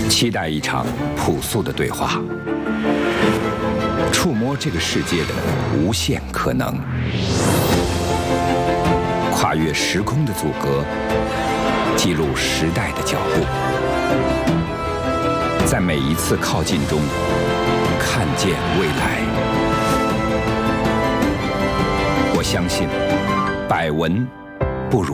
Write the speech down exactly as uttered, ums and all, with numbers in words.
期待一场朴素的对话，触摸这个世界的无限可能，跨越时空的阻隔，记录时代的脚步，在每一次靠近中看见未来。我相信百闻